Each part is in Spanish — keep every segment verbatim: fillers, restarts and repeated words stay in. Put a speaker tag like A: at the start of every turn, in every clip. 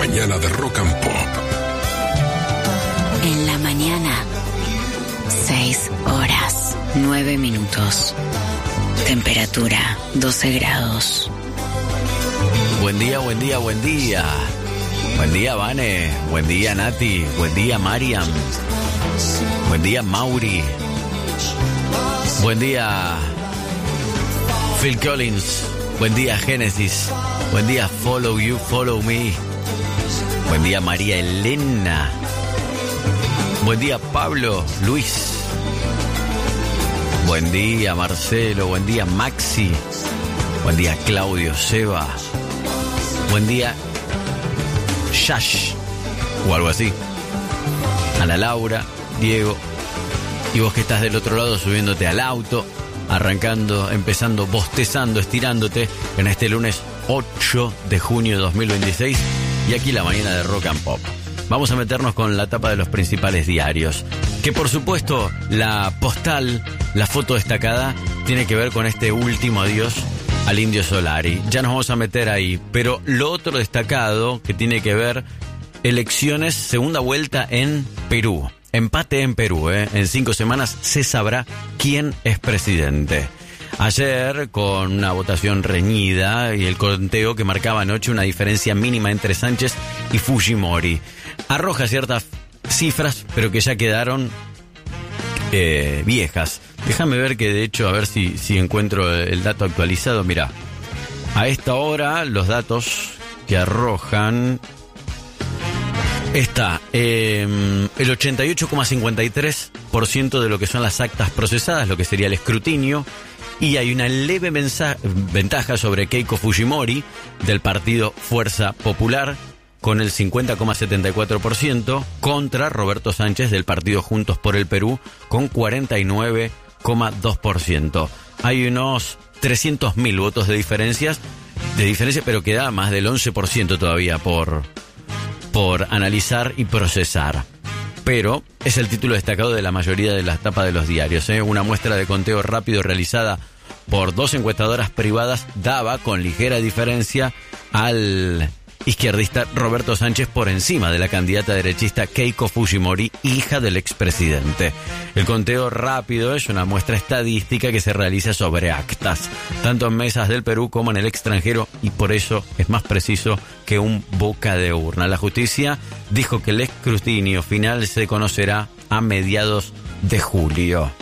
A: mañana de Rock and Pop.
B: En la mañana, seis horas, nueve minutos. Temperatura, doce grados.
C: Buen día, buen día, buen día. Buen día, Vane. Buen día, Nati. Buen día, Mariam. Buen día, Mauri. Buen día, Phil Collins. Buen día, Genesis. Buen día, Follow You, Follow Me. Buen día, María Elena. Buen día, Pablo, Luis. Buen día, Marcelo. Buen día, Maxi. Buen día, Claudio, Seba. Buen día, Shash, o algo así. Ana Laura, Diego. Y vos que estás del otro lado subiéndote al auto, arrancando, empezando, bostezando, estirándote en este lunes ocho de junio de dos mil veintiséis. Y aquí la mañana de Rock and Pop. Vamos a meternos con la tapa de los principales diarios. Que por supuesto la postal, la foto destacada, tiene que ver con este último adiós al Indio Solari. Ya nos vamos a meter ahí. Pero lo otro destacado que tiene que ver, elecciones, segunda vuelta en Perú. Empate en Perú, ¿eh? En cinco semanas se sabrá quién es presidente. Ayer, con una votación reñida y el conteo que marcaba anoche una diferencia mínima entre Sánchez y Fujimori. Arroja ciertas cifras, pero que ya quedaron eh, viejas. Déjame ver que, de hecho, a ver si, si encuentro el dato actualizado. Mirá, a esta hora los datos que arrojan... Está eh, el ochenta y ocho coma cincuenta y tres por ciento de lo que son las actas procesadas, lo que sería el escrutinio, y hay una leve mensa- ventaja sobre Keiko Fujimori del partido Fuerza Popular con el cincuenta coma setenta y cuatro por ciento contra Roberto Sánchez del partido Juntos por el Perú con cuarenta y nueve coma dos por ciento. Hay unos trescientos mil votos de diferencias, de diferencia, pero queda más del once por ciento todavía por... por analizar y procesar. Pero es el título destacado de la mayoría de las tapas de los diarios, ¿eh? Una muestra de conteo rápido realizada por dos encuestadoras privadas daba con ligera diferencia al izquierdista Roberto Sánchez por encima de la candidata derechista Keiko Fujimori, hija del expresidente. El conteo rápido es una muestra estadística que se realiza sobre actas, tanto en mesas del Perú como en el extranjero, y por eso es más preciso que un boca de urna. La justicia dijo que el escrutinio final se conocerá a mediados de julio.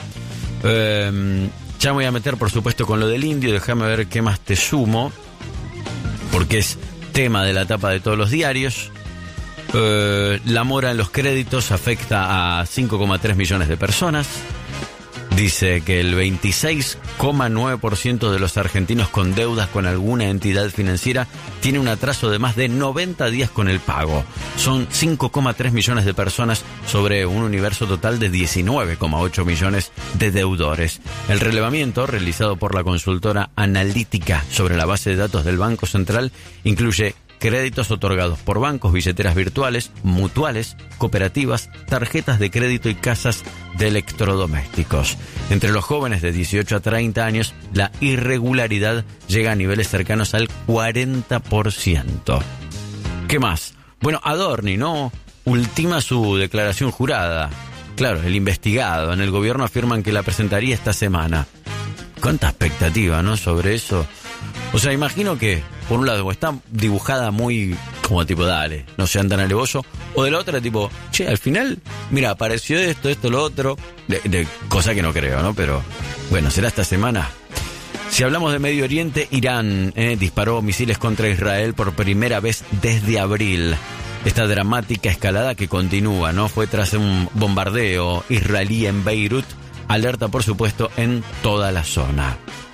C: Eh, ya me voy a meter, por supuesto, con lo del indio. Déjame ver qué más te sumo, porque es tema de la tapa de todos los diarios. Eh, la mora en los créditos afecta a cinco coma tres millones de personas. Dice que el veintiséis coma nueve por ciento de los argentinos con deudas con alguna entidad financiera tiene un atraso de más de noventa días con el pago. Son cinco coma tres millones de personas sobre un universo total de diecinueve coma ocho millones de deudores. El relevamiento, realizado por la consultora Analítica sobre la base de datos del Banco Central, incluye créditos otorgados por bancos, billeteras virtuales, mutuales, cooperativas, tarjetas de crédito y casas de electrodomésticos. Entre los jóvenes de dieciocho a treinta años, la irregularidad llega a niveles cercanos al cuarenta por ciento. ¿Qué más? Bueno, Adorni, ¿no? Ultima su declaración jurada. Claro, el investigado. En el gobierno afirman que la presentaría esta semana. ¿Cuánta expectativa, no? Sobre eso. O sea, imagino que, por un lado, está dibujada muy como tipo, dale, no sean tan alevoso, o de la otra, tipo, che, al final, mira, apareció esto, esto, lo otro, de, de cosa que no creo, ¿no? Pero, bueno, será esta semana. Si hablamos de Medio Oriente, Irán eh, disparó misiles contra Israel por primera vez desde abril. Esta dramática escalada que continúa, ¿no? Fue tras un bombardeo israelí en Beirut, alerta, por supuesto, en toda la zona.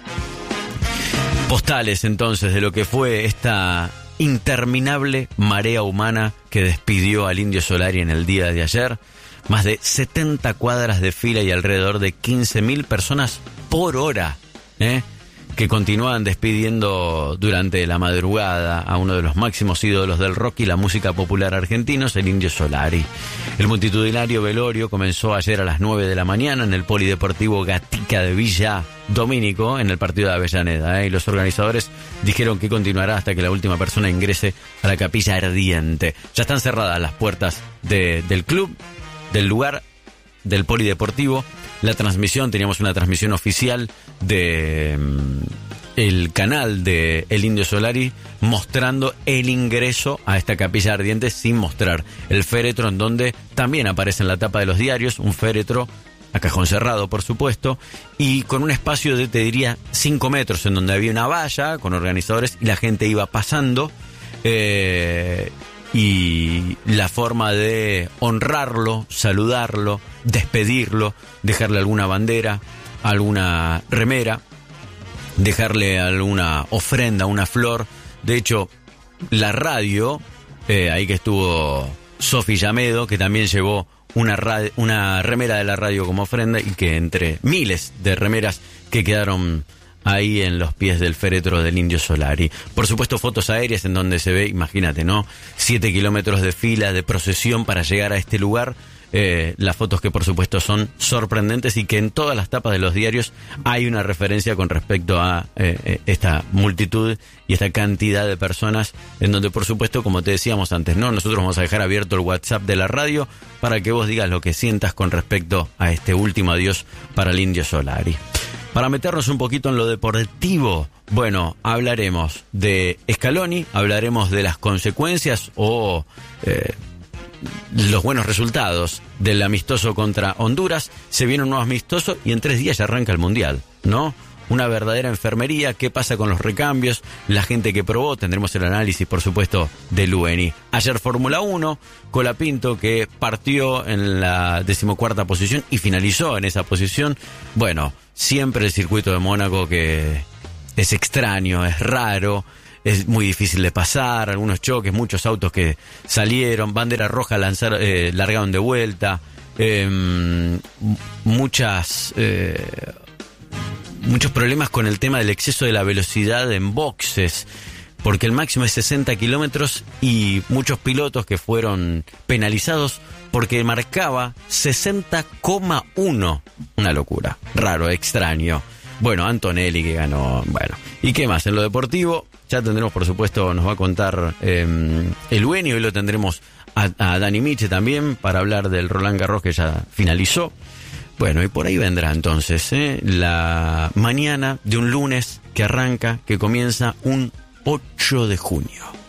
C: Postales, entonces, de lo que fue esta interminable marea humana que despidió al Indio Solari en el día de ayer. Más de setenta cuadras de fila y alrededor de quince mil personas por hora, ¿eh? que continúan despidiendo durante la madrugada a uno de los máximos ídolos del rock y la música popular argentinos, el Indio Solari. El multitudinario velorio comenzó ayer a las nueve de la mañana en el Polideportivo Gatica de Villa Domínico, en el partido de Avellaneda, ¿eh? Y los organizadores dijeron que continuará hasta que la última persona ingrese a la capilla ardiente. Ya están cerradas las puertas de, del club, del lugar, del Polideportivo. La transmisión, teníamos una transmisión oficial de um, el canal de El Indio Solari mostrando el ingreso a esta capilla ardiente sin mostrar el féretro, en donde también aparece en la tapa de los diarios un féretro a cajón cerrado, por supuesto, y con un espacio de, te diría, cinco metros, en donde había una valla con organizadores y la gente iba pasando. Eh, y la forma de honrarlo, saludarlo, despedirlo, dejarle alguna bandera, alguna remera, dejarle alguna ofrenda, una flor. De hecho, la radio, eh, ahí que estuvo Sofi Llamedo, que también llevó una, radio, una remera de la radio como ofrenda, y que entre miles de remeras que quedaron ahí en los pies del féretro del Indio Solari. Por supuesto, fotos aéreas en donde se ve, imagínate, ¿no? Siete kilómetros de fila, de procesión para llegar a este lugar. Eh, las fotos que por supuesto son sorprendentes y que en todas las tapas de los diarios hay una referencia con respecto a eh, esta multitud y esta cantidad de personas, en donde por supuesto, como te decíamos antes, ¿no? Nosotros vamos a dejar abierto el WhatsApp de la radio para que vos digas lo que sientas con respecto a este último adiós para el Indio Solari. Para meternos un poquito en lo deportivo, bueno, hablaremos de Scaloni, hablaremos de las consecuencias o eh, los buenos resultados del amistoso contra Honduras. Se viene un nuevo amistoso y en tres días ya arranca el Mundial, ¿no? Una verdadera enfermería. ¿Qué pasa con los recambios? La gente que probó, tendremos el análisis, por supuesto, de Lueni. Ayer Fórmula uno, Colapinto, que partió en la decimocuarta posición y finalizó en esa posición. Bueno, siempre el circuito de Mónaco, que es extraño, es raro, es muy difícil de pasar, algunos choques, muchos autos que salieron, bandera roja lanzaron, eh, largaron de vuelta, eh, muchas... Eh, Muchos problemas con el tema del exceso de la velocidad en boxes, porque el máximo es sesenta kilómetros y muchos pilotos que fueron penalizados porque marcaba sesenta coma uno. Una locura, raro, extraño. Bueno, Antonelli que ganó, bueno. ¿Y qué más? En lo deportivo ya tendremos, por supuesto, nos va a contar eh, el Ueni, hoy lo tendremos a, a Dani Miche también para hablar del Roland Garros que ya finalizó. Bueno, y por ahí vendrá entonces ¿eh? la mañana de un lunes que arranca, que comienza un ocho de junio.